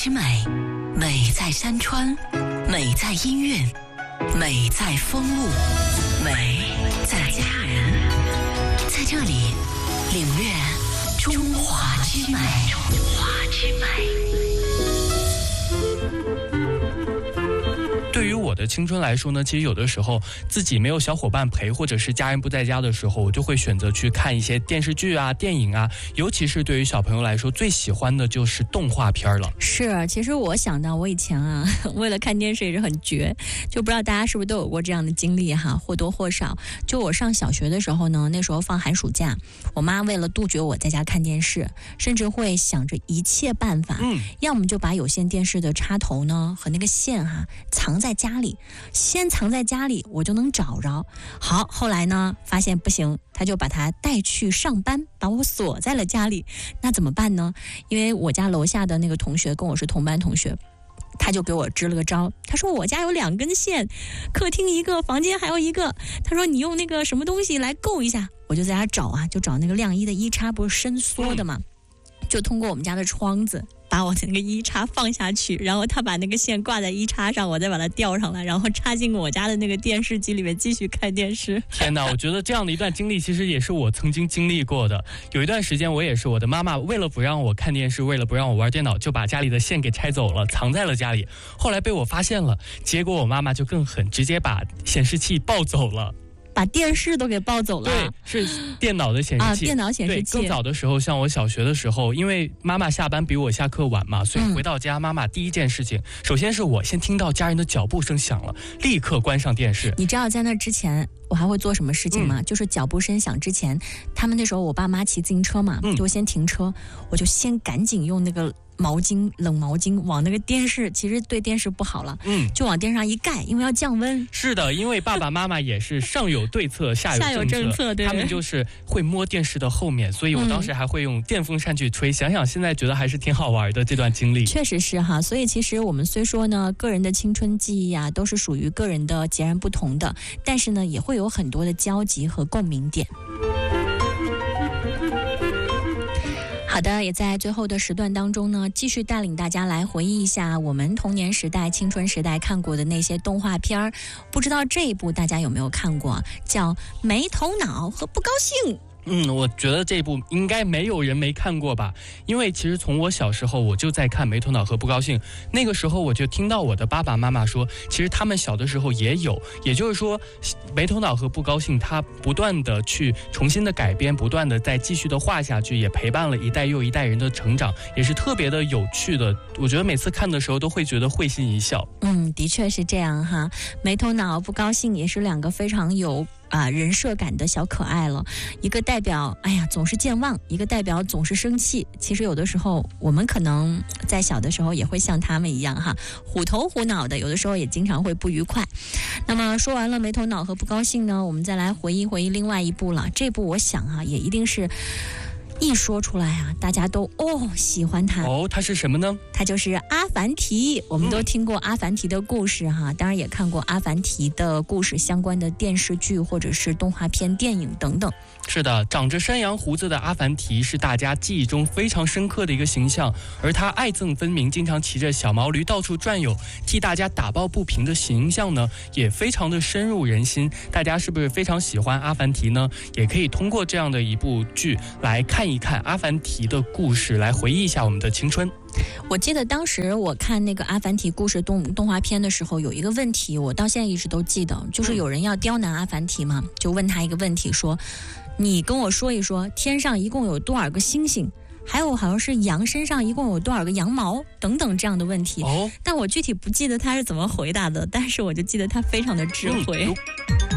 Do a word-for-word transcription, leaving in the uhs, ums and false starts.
之美，美在山川，美在音韵，美在风物，美在家人。在这里领略中华之美，中华之美。 对于我的青春来说呢，其实有的时候自己没有小伙伴陪，或者是家人不在家的时候，我就会选择去看一些电视剧啊、电影啊，尤其是对于小朋友来说，最喜欢的就是动画片了。 是，其实我想到我以前啊，为了看电视也是很绝，就不知道大家是不是都有过这样的经历哈，或多或少。就我上小学的时候呢，那时候放寒暑假，我妈为了杜绝我在家看电视，甚至会想着一切办法，嗯，要么就把有线电视的插头呢和那个线哈藏在家里，先藏在家里我就能找着。好，后来呢发现不行，他就把它带去上班，把我锁在了家里。那怎么办呢？因为我家楼下的那个同学跟我是同班同学，他就给我支了个招，他说我家有两根线，客厅一个，房间还有一个，他说你用那个什么东西来够一下。我就在那找啊，就找那个晾衣的衣插，不是伸缩的嘛，就通过我们家的窗子把我的那个衣插放下去，然后他把那个线挂在衣插上，我再把它吊上来，然后插进我家的那个电视机里面继续看电视。 天哪，我觉得这样的一段经历其实也是我曾经经历过的。有一段时间我也是，我的妈妈为了不让我看电视，为了不让我玩电脑，就把家里的线给拆走了，藏在了家里。后来被我发现了，结果我妈妈就更狠，直接把显示器抱走了。 把电视都给抱走了。 对，是电脑的显示器。 啊，电脑显示器。 对，更早的时候，像我小学的时候，因为妈妈下班比我下课晚嘛，所以回到家，嗯、妈妈第一件事情，首先是我先听到家人的脚步声响了，立刻关上电视。 你知道在那之前我还会做什么事情吗？嗯、就是脚步声响之前，他们那时候我爸妈骑自行车嘛，嗯、就先停车，我就先赶紧用那个毛巾冷毛巾往那个电视，其实对电视不好了，嗯，就往电视上一盖，因为要降温。 是的，因为爸爸妈妈也是上有对策下有政策，下有政策，对，他们就是会摸电视的后面，所以我当时还会用电风扇去吹。嗯、想想现在觉得还是挺好玩的这段经历。 确实是哈，所以其实我们虽说呢，个人的青春记忆啊，都是属于个人的截然不同的，但是呢，也会有很多的交集和共鸣点。好的，也在最后的时段当中呢，继续带领大家来回忆一下我们童年时代、青春时代看过的那些动画片儿。不知道这一部大家有没有看过，叫《没头脑和不高兴》。 嗯，我觉得这部应该没有人没看过吧，因为其实从我小时候我就在看《没头脑和不高兴》，那个时候我就听到我的爸爸妈妈说，其实他们小的时候也有，也就是说，《没头脑和不高兴》它不断的去重新的改编，不断的再继续的画下去，也陪伴了一代又一代人的成长，也是特别的有趣的。我觉得每次看的时候都会觉得会心一笑。 嗯，的确是这样哈，《没头脑不高兴》也是两个非常有啊，人设感的小可爱了，一个代表哎呀总是健忘，一个代表总是生气。其实有的时候我们可能在小的时候也会像他们一样哈，虎头虎脑的，有的时候也经常会不愉快。那么说完了没头脑和不高兴呢，我们再来回忆回忆另外一部了。这部我想啊，也一定是一说出来啊，大家都哦喜欢它。 哦，它是什么呢？ 它就是阿凡提。我们都听过阿凡提的故事哈，当然也看过阿凡提的故事相关的电视剧或者是动画片、电影等等。 是的，长着山羊胡子的阿凡提是大家记忆中非常深刻的一个形象，而他爱憎分明，经常骑着小毛驴到处转悠，替大家打抱不平的形象呢，也非常的深入人心。大家是不是非常喜欢阿凡提呢？也可以通过这样的一部剧来看一看阿凡提的故事，来回忆一下我们的青春。 我记得当时我看那个阿凡提故事动动画片的时候，有一个问题我到现在一直都记得，就是有人要刁难阿凡提嘛，就问他一个问题，说你跟我说一说天上一共有多少个星星，还有好像是羊身上一共有多少个羊毛等等这样的问题。哦，但我具体不记得他是怎么回答的，但是我就记得他非常的智慧。嗯